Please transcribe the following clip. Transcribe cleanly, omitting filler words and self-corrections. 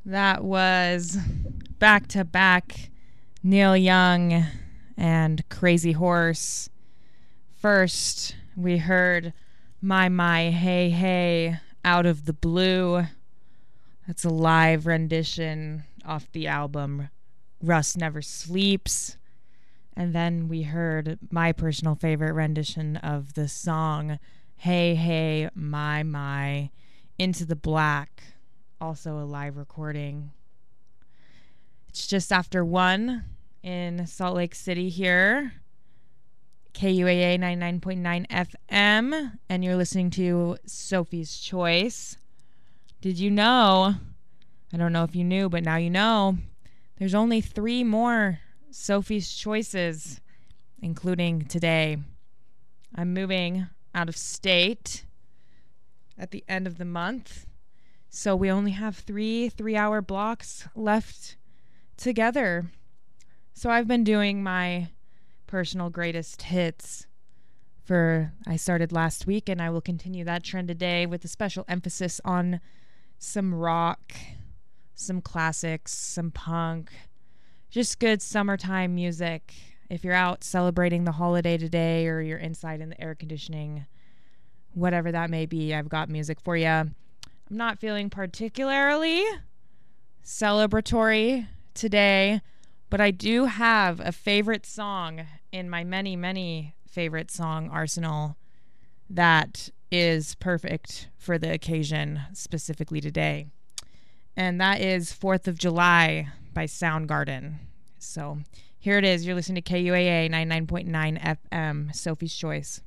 That was back to back Neil Young and Crazy Horse. First, we heard My Hey Hey Out of the Blue. That's a live rendition off the album Rust Never Sleeps. And then we heard my personal favorite rendition of the song Hey Hey My Into the Black, also a live recording. It's just after 1 in Salt Lake City here, KUAA 99.9 FM, and you're listening to Sophie's Choice. Did you know, I don't know if you knew, but now you know, there's only 3 more Sophie's Choices, including today. I'm moving out of state at the end of the month, so we only have 3 3-hour blocks left together. So I've been doing my personal greatest hits I started last week, and I will continue that trend today with a special emphasis on some rock, some classics, some punk, just good summertime music. If you're out celebrating the holiday today or you're inside in the air conditioning, whatever that may be, I've got music for you. I'm not feeling particularly celebratory today, but I do have a favorite song in my many, many favorite song arsenal that is perfect for the occasion, specifically today. And that is 4th of July by Soundgarden. So here it is. You're listening to KUAA 99.9 FM, Sophie's Choice.